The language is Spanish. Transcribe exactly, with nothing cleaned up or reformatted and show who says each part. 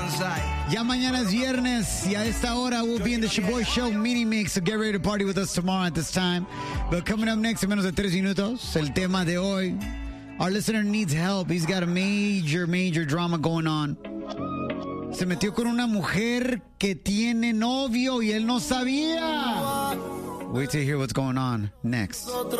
Speaker 1: Ya mañana es viernes y a esta hora we'll be in the Shaboy Show mini mix, so get ready to party with us tomorrow at this time. But coming up next en menos de tres minutos, el tema de hoy. Our listener needs help. He's got a major, major drama going on. Se metió con una mujer que tiene novio y él no sabía. Wait till you hear what's going on next.